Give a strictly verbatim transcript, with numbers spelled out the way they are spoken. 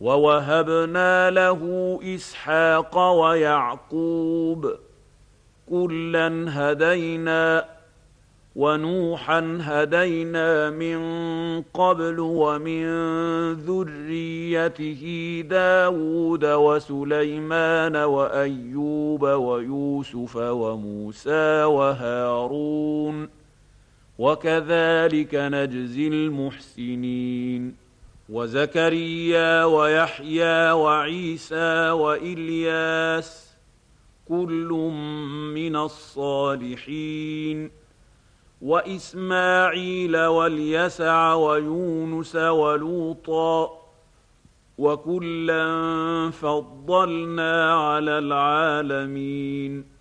ووهبنا له إسحاق ويعقوب كلا هدينا ونوحا هدينا من قبل ومن ذريته داود وسليمان وأيوب ويوسف وموسى وهارون وكذلك نجزي المحسنين وزكريا ويحيى وعيسى وإلياس كل من الصالحين وإسماعيل واليسع ويونس ولوطا وكلا فضلنا على العالمين